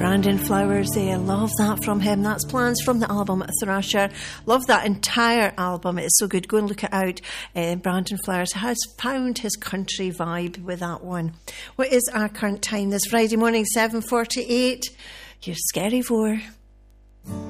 Brandon Flowers, I love that from him. That's Plans from the album Thrasher. Love that entire album. It's so good. Go and look it out. Brandon Flowers has found his country vibe with that one. What is our current time this Friday morning? 7:48. Here's Scary 4.